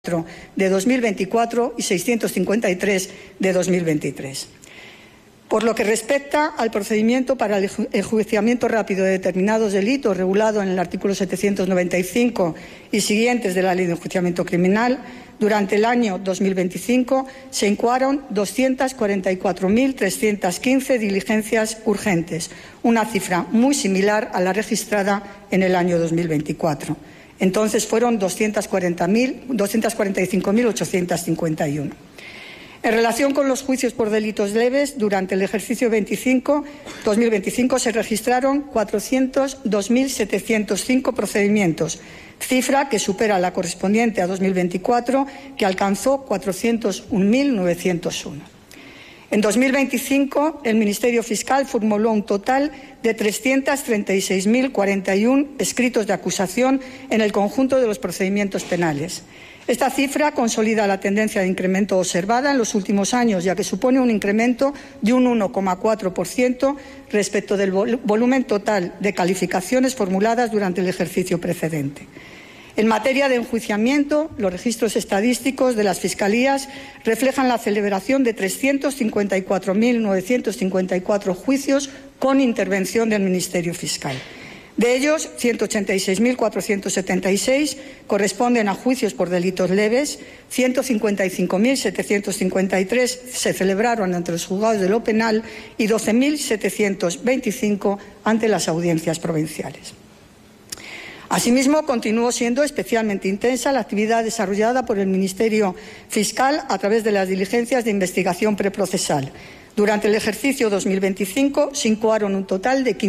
de 2024 y 653 de 2023. Por lo que respecta al procedimiento para el enjuiciamiento rápido de determinados delitos regulado en el artículo 795 y siguientes de la Ley de Enjuiciamiento Criminal, durante el año 2025 se incoaron 244.315 diligencias urgentes, una cifra muy similar a la registrada en el año 2024. Entonces fueron 245.851. En relación con los juicios por delitos leves, durante el ejercicio 2025 se registraron 402.705 procedimientos, cifra que supera la correspondiente a 2024, que alcanzó 401.901. En 2025, el Ministerio Fiscal formuló un total de 336.041 escritos de acusación en el conjunto de los procedimientos penales. Esta cifra consolida la tendencia de incremento observada en los últimos años, ya que supone un incremento de un 1,4% respecto del volumen total de calificaciones formuladas durante el ejercicio precedente. En materia de enjuiciamiento, los registros estadísticos de las fiscalías reflejan la celebración de 354.954 juicios con intervención del Ministerio Fiscal. De ellos, 186.476 corresponden a juicios por delitos leves, 155.753 se celebraron ante los juzgados de lo penal y 12.725 ante las audiencias provinciales. Asimismo, continuó siendo especialmente intensa la actividad desarrollada por el Ministerio Fiscal a través de las diligencias de investigación preprocesal. Durante el ejercicio 2025 se incoaron un total de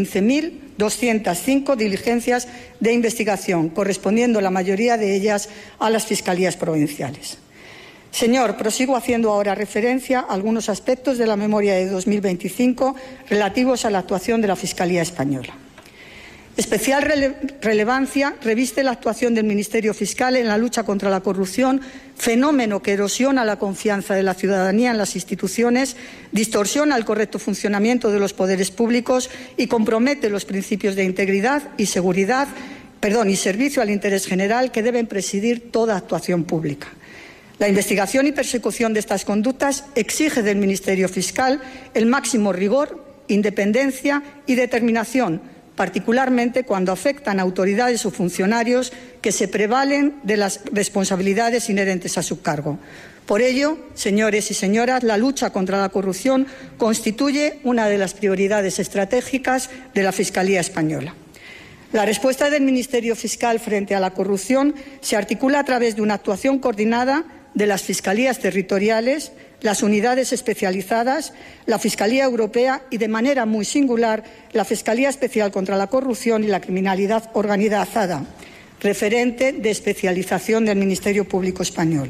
15.205 diligencias de investigación, correspondiendo la mayoría de ellas a las fiscalías provinciales. Señor, prosigo haciendo ahora referencia a algunos aspectos de la memoria de 2025 relativos a la actuación de la Fiscalía Española. Especial relevancia reviste la actuación del Ministerio Fiscal en la lucha contra la corrupción, fenómeno que erosiona la confianza de la ciudadanía en las instituciones, distorsiona el correcto funcionamiento de los poderes públicos y compromete los principios de integridad y seguridad, y servicio al interés general que deben presidir toda actuación pública. La investigación y persecución de estas conductas exige del Ministerio Fiscal el máximo rigor, independencia y determinación, particularmente cuando afectan a autoridades o funcionarios que se prevalen de las responsabilidades inherentes a su cargo. Por ello, señores y señoras, la lucha contra la corrupción constituye una de las prioridades estratégicas de la Fiscalía Española. La respuesta del Ministerio Fiscal frente a la corrupción se articula a través de una actuación coordinada de las fiscalías territoriales, las unidades especializadas, la Fiscalía Europea y, de manera muy singular, la Fiscalía Especial contra la Corrupción y la Criminalidad Organizada, referente de especialización del Ministerio Público Español.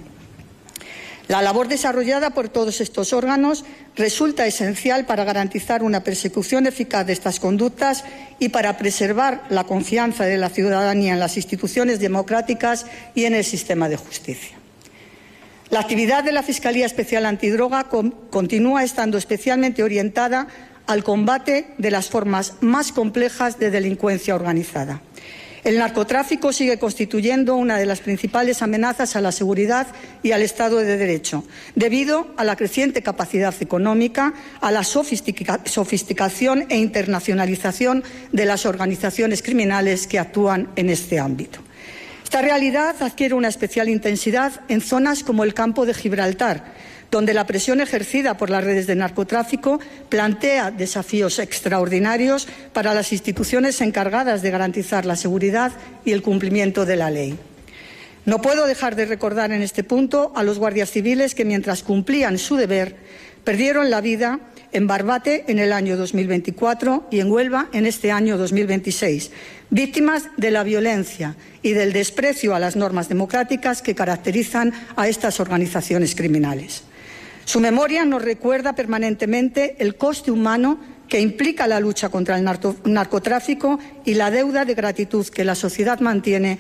La labor desarrollada por todos estos órganos resulta esencial para garantizar una persecución eficaz de estas conductas y para preservar la confianza de la ciudadanía en las instituciones democráticas y en el sistema de justicia. La actividad de la Fiscalía Especial Antidroga continúa estando especialmente orientada al combate de las formas más complejas de delincuencia organizada. El narcotráfico sigue constituyendo una de las principales amenazas a la seguridad y al Estado de Derecho, debido a la creciente capacidad económica, a la sofisticación e internacionalización de las organizaciones criminales que actúan en este ámbito. Esta realidad adquiere una especial intensidad en zonas como el campo de Gibraltar, donde la presión ejercida por las redes de narcotráfico plantea desafíos extraordinarios para las instituciones encargadas de garantizar la seguridad y el cumplimiento de la ley. No puedo dejar de recordar en este punto a los guardias civiles que, mientras cumplían su deber, perdieron la vida en Barbate en el año 2024 y en Huelva en este año 2026, víctimas de la violencia y del desprecio a las normas democráticas que caracterizan a estas organizaciones criminales. Su memoria nos recuerda permanentemente el coste humano que implica la lucha contra el narcotráfico y la deuda de gratitud que la sociedad mantiene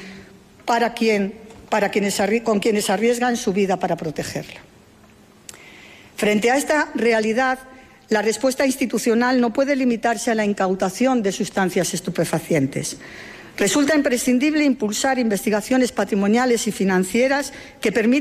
con quienes arriesgan su vida para protegerla. Frente a esta realidad, la respuesta institucional no puede limitarse a la incautación de sustancias estupefacientes. Resulta imprescindible impulsar investigaciones patrimoniales y financieras que permitan